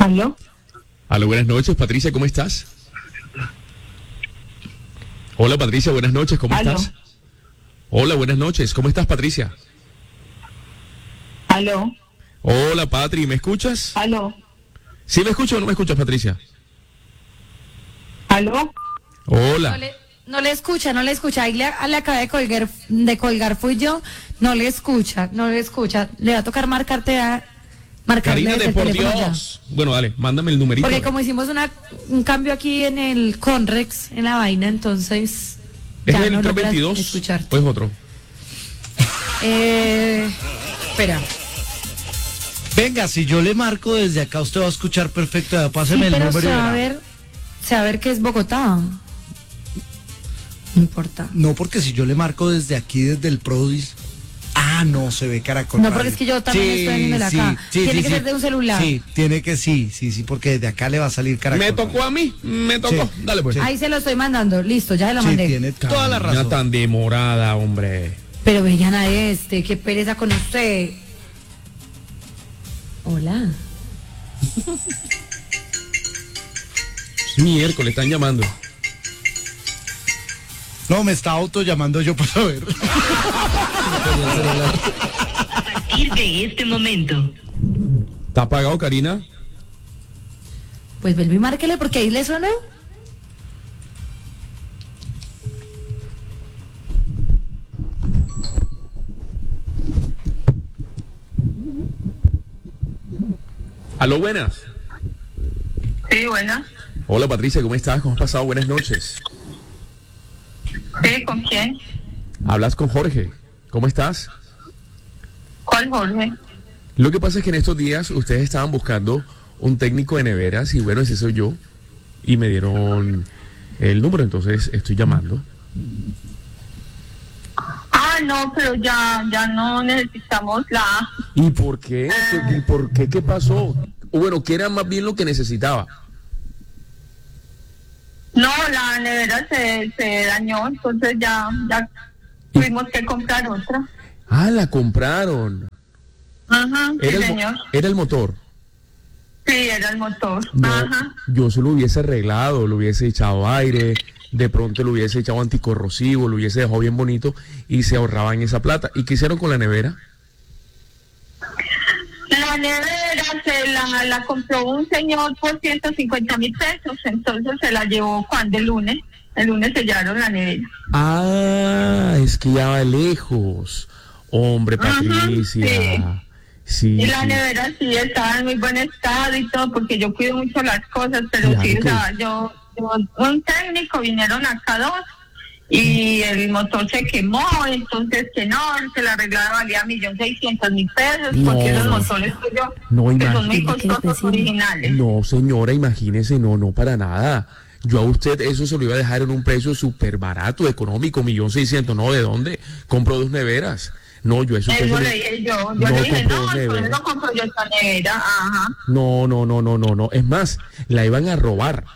¿Aló? Aló, buenas noches, Patricia, ¿cómo estás? Hola, Patricia, buenas noches, ¿cómo ¿Aló? estás? Hola, buenas noches, ¿cómo estás, Patricia? ¿Aló? Hola, Patri, ¿me escuchas? ¿Aló? ¿Sí me escuchas o no me escuchas, Patricia? ¿Aló? Hola. No le escucha. Ahí le acabé de colgar, fui yo. No le escucha. Le va a tocar marcarle Karina, desde de el por teléfono ya. Dios. Bueno, dale, mándame el numerito. Porque como hicimos un cambio aquí en el Conrex, en la vaina, entonces ¿Es ya el no logras 322 escucharte. o es otro? Espera. Venga, si yo le marco desde acá, usted va a escuchar perfecto. Sí, Páseme el pero número. se va a ver que es Bogotá. No importa. No, porque si yo le marco desde aquí, desde el Prodis. Ah, no, se ve Caracol No, Radio. porque es que yo también estoy viéndola acá. Tiene que ser de un celular. Sí, tiene que sí, porque desde acá le va a salir Caracol Me tocó a mí, me tocó. Sí. Dale, pues. Sí. Ahí se lo estoy mandando. Listo, ya se lo Sí, mandé. tiene toda la Karina, razón. tan demorada, hombre. Pero vean a qué pereza con usted. Hola. Miércoles, están llamando. No, me está auto llamando yo para saber. A partir de este momento. ¿Está apagado, Karina? Pues vuelve y márquele porque ahí le sonó. Aló, buenas. Sí, buenas. Hola, Patricia, ¿cómo estás? ¿Cómo has pasado? Buenas noches. Sí, ¿con quién? Hablas con Jorge. ¿Cómo estás? ¿Cuál Jorge? Lo que pasa es que en estos días ustedes estaban buscando un técnico de neveras y bueno, ese soy yo. Y me dieron el número, entonces estoy llamando. Ah, no, pero ya no necesitamos la... ¿Y por qué? ¿Y por qué? ¿Qué pasó? O bueno, ¿qué era más bien lo que necesitaba? No, la nevera se dañó, entonces ya tuvimos que comprar otra. Ah, la compraron. Ajá, sí, Era señor. era el motor. Sí, era el motor. No, Ajá. yo se lo hubiese arreglado, le hubiese echado aire, de pronto le hubiese echado anticorrosivo, lo hubiese dejado bien bonito y se ahorraban esa plata. ¿Y qué hicieron con la nevera? La nevera la compró un señor por 150,000 pesos, entonces se la llevó cuando el lunes sellaron la nevera. Ah, es que ya va lejos. Hombre, Ajá, Patricia. Sí, Y la sí. nevera sí estaba en muy buen estado y todo, porque yo cuido mucho las cosas, pero Claro sí, que- o sea, yo un técnico, vinieron acá dos, y el motor se quemó, entonces que no, que la arreglada valía 1.600.000 pesos, No. porque esos motores tuyos, No, que son muy imagínate. costosos originales. No, señora, imagínese, no, para nada. Yo a usted eso se lo iba a dejar en un precio súper barato, económico, 1.600.000, ¿no? ¿De dónde? Compro 2 neveras. No, yo eso... Eso se le dije yo No le dije, compró no, nevera. por eso compro yo esta nevera, ajá. No. Es más, la iban a robar.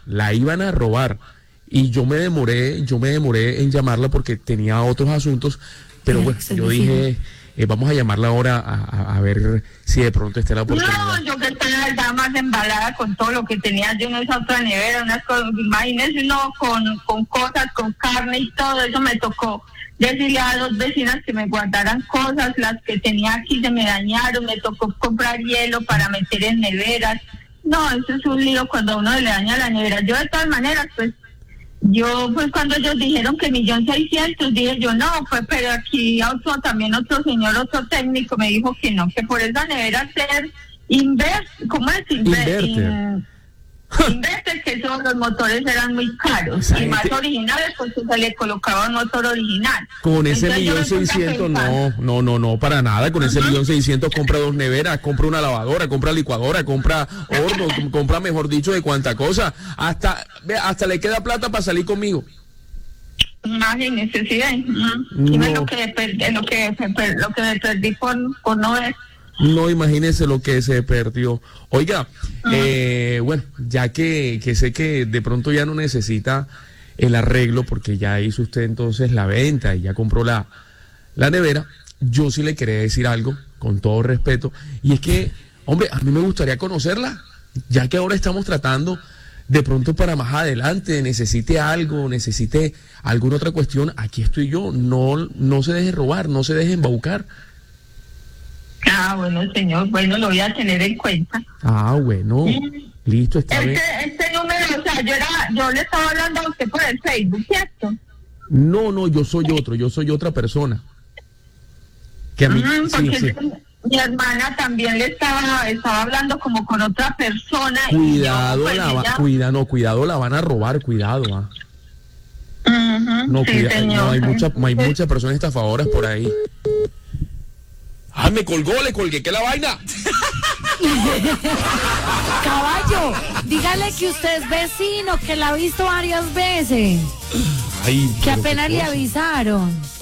Y yo me demoré en llamarla porque tenía otros asuntos, pero Claro, bueno, usted yo me dije, vamos a llamarla ahora a ver si de pronto está la oportunidad. No, yo que estoy la verdad más embalada con todo lo que tenía yo en esa otra nevera, unas cosas, imagínese uno con cosas, con carne y todo eso, me tocó decirle a 2 vecinas que me guardaran cosas, las que tenía aquí se me dañaron, me tocó comprar hielo para meter en neveras. No, eso es un lío cuando a uno le daña la nevera. Yo de todas maneras, pues cuando ellos dijeron que 1.600.000, dije yo no, pues pero aquí otro señor, otro técnico me dijo que no, que por esa nevera ser ¿cómo es? Inverter. Inverter, que esos los motores eran muy caros Esa y más gente- originales, pues se le colocaba un motor original. Con ese Entonces, yo me puse a 1.600.000, pensar, no, para nada. Con ese 1.600.000 compra 2 neveras, compra una lavadora, compra licuadora, compra horno, compra, mejor dicho, de cuánta cosa. Hasta le queda plata para salir conmigo. Imagínese, sí, No. dime lo que me perdí por no ver. No, imagínese lo que se perdió. Oiga, bueno, ya que sé que de pronto ya no necesita el arreglo porque ya hizo usted entonces la venta y ya compró la nevera, yo sí le quería decir algo, con todo respeto, y es que, hombre, a mí me gustaría conocerla. ya que ahora estamos tratando de pronto para más adelante, necesite algo, necesite alguna otra cuestión, aquí estoy yo, no se deje robar, no se deje embaucar. Ah, bueno, señor, bueno, lo voy a tener en cuenta. Ah, bueno, listo, está bien. Este número, o sea, yo le estaba hablando a usted por el Facebook, ¿cierto? No, yo soy otra persona. Que a mí, porque mi hermana también le estaba hablando como con otra persona. Cuidado, y yo, cuidado, la van a robar, cuidado, No, sí, cuidado, señor. hay muchas personas estafadoras por ahí. ¡Ah, me colgó, le colgué, ¿qué la vaina? Caballo, dígale que usted es vecino, que la ha visto varias veces. Ay, Que pero apenas qué le cosa. avisaron.